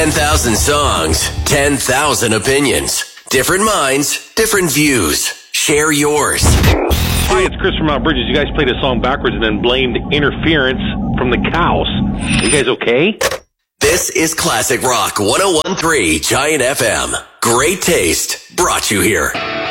10,000 songs, 10,000 opinions. Different minds, different views. Share yours. Hi, it's Chris from Mount Bridges. You guys played a song backwards and then blamed interference from the cows. Are you guys okay? This is Classic Rock 101.3 Giant FM. Great taste brought you here.